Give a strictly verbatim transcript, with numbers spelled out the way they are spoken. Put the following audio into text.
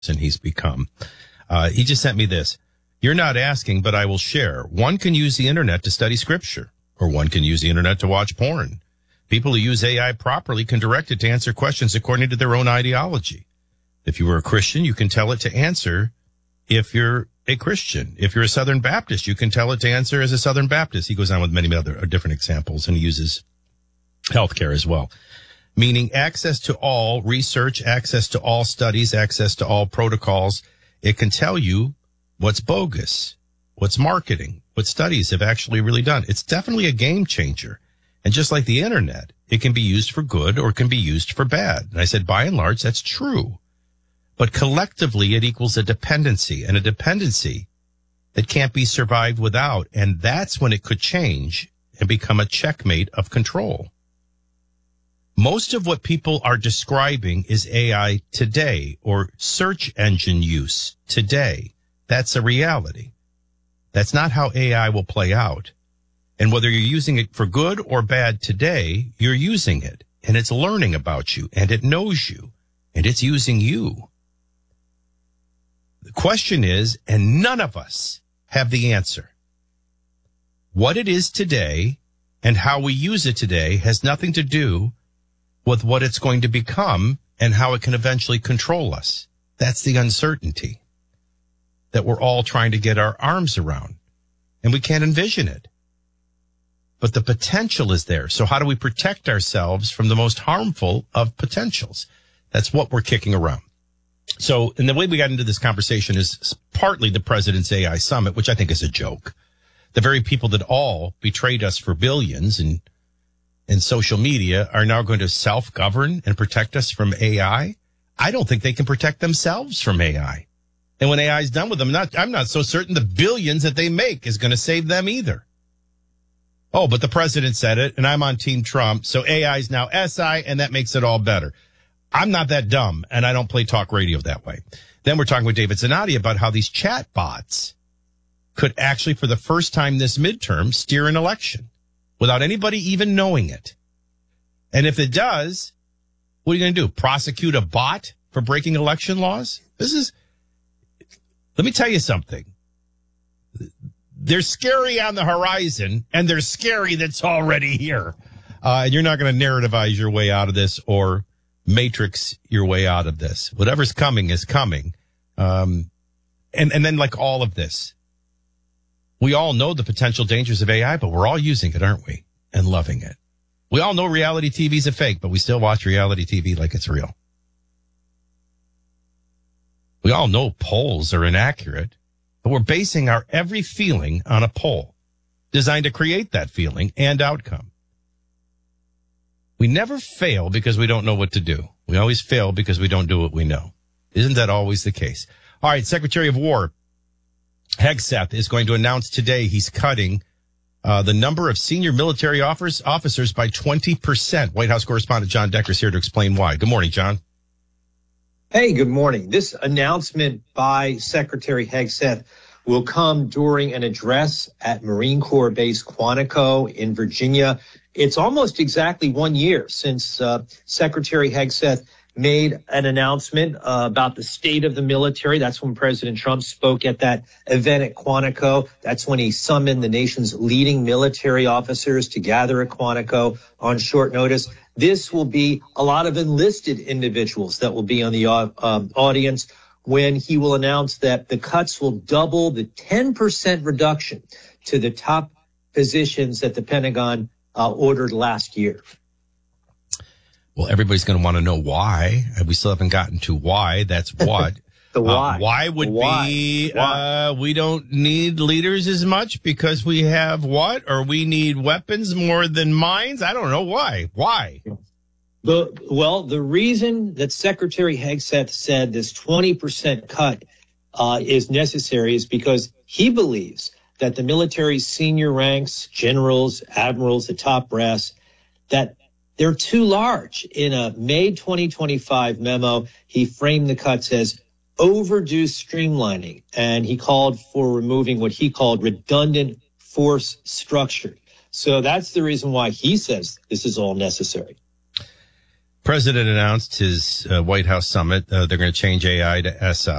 person he's become. Uh, he just sent me this. You're not asking, but I will share. One can use the internet to study scripture, or one can use the internet to watch porn. People who use A I properly can direct it to answer questions according to their own ideology. If you were a Christian, you can tell it to answer if you're a Christian. If you're a Southern Baptist, you can tell it to answer as a Southern Baptist. He goes on with many other different examples, and he uses healthcare as well. Meaning access to all research, access to all studies, access to all protocols. It can tell you what's bogus, what's marketing, what studies have actually really done. It's definitely a game changer. And just like the internet, it can be used for good or it can be used for bad. And I said, by and large, that's true. But collectively, it equals a dependency, and a dependency that can't be survived without. And that's when it could change and become a checkmate of control. Most of what people are describing is A I today, or search engine use today. That's a reality. That's not how A I will play out. And whether you're using it for good or bad today, you're using it, and it's learning about you, and it knows you, and it's using you. The question is, and none of us have the answer. What it is today and how we use it today has nothing to do with what it's going to become and how it can eventually control us. That's the uncertainty that we're all trying to get our arms around, and we can't envision it. But the potential is there. So how do we protect ourselves from the most harmful of potentials? That's what we're kicking around. So, and the way we got into this conversation is partly the president's A I summit, which I think is a joke. The very people that all betrayed us for billions and and social media are now going to self-govern and protect us from A I. I don't think they can protect themselves from A I. And when A I is done with them, I'm not, I'm not so certain the billions that they make is going to save them either. Oh, but the president said it, and I'm on Team Trump, so A I is now S I, and that makes it all better. I'm not that dumb, and I don't play talk radio that way. Then we're talking with David Zanotti about how these chat bots could actually, for the first time this midterm, steer an election without anybody even knowing it. And if it does, what are you going to do? Prosecute a bot for breaking election laws? This is, let me tell you something. They're scary on the horizon, and they're scary that's already here. Uh, and you're not going to narrativize your way out of this or matrix your way out of this. Whatever's coming is coming. Um, and, and then like all of this, we all know the potential dangers of A I, but we're all using it, aren't we? And loving it. We all know reality T V is a fake, but we still watch reality T V like it's real. We all know polls are inaccurate, but we're basing our every feeling on a poll designed to create that feeling and outcome. We never fail because we don't know what to do. We always fail because we don't do what we know. Isn't that always the case? All right, Secretary of War Hegseth is going to announce today he's cutting uh, the number of senior military officers, officers by twenty percent. White House correspondent John Decker is here to explain why. Good morning, John. Hey, good morning. This announcement by Secretary Hegseth will come during an address at Marine Corps Base Quantico in Virginia. It's almost exactly one year since uh, Secretary Hegseth made an announcement uh, about the state of the military. That's when President Trump spoke at that event at Quantico. That's when he summoned the nation's leading military officers to gather at Quantico on short notice. This will be a lot of enlisted individuals that will be on the uh, um, audience when he will announce that the cuts will double the ten percent reduction to the top positions that the Pentagon uh, ordered last year. Well, everybody's going to want to know why. We still haven't gotten to why. That's what. The why. Uh, why would why? be why? Uh, we don't need leaders as much because we have what? Or we need weapons more than mines? I don't know why. Why? The, well, the reason that Secretary Hegseth said this twenty percent cut uh, is necessary is because he believes that the military's senior ranks, generals, admirals, the top brass, that they're too large. In a May twenty twenty-five memo, he framed the cuts as overdue streamlining, and he called for removing what he called redundant force structure. So that's the reason why he says this is all necessary. President announced his uh, White House summit. Uh, they're going to change A I to S I.